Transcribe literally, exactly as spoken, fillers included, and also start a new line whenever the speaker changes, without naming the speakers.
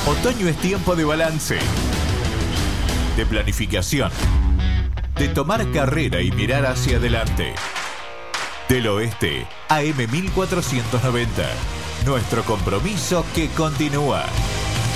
Otoño es tiempo de balance, de planificación, de tomar carrera y mirar hacia adelante. Del Oeste, A M mil cuatrocientos noventa. Nuestro compromiso que continúa.